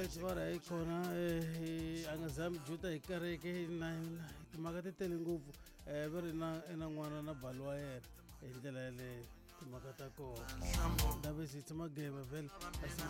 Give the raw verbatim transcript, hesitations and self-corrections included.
Alright, mara ikhona eh angazami juta ikareke na timhaka ti tele ngopfu eh va ri na na n'wana na balo wa yena hi ndlela yaleyo timhaka ta kona na ve si tshama game vhele